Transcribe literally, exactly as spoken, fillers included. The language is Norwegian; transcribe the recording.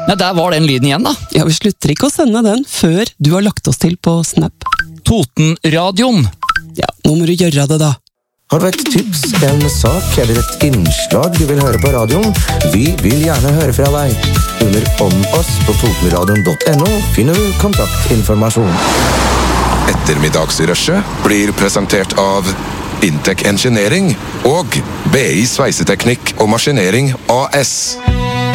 Nei, der var den lyden igjen da. Ja, vi slutter ikke å sende den før du har lagt oss til på Snap. Totenradioen. Ja, nå må du gjøre det da. Har du et tips, en sak eller et innslag du vil høre på radioen? Vi vil gjerne høre fra deg. Under om oss på totenradion punktum no finner du kontaktinformasjon. Ettermiddagsrushet blir presentert av Intec Engineering og B I Sveiseteknikk og Maskinering A S.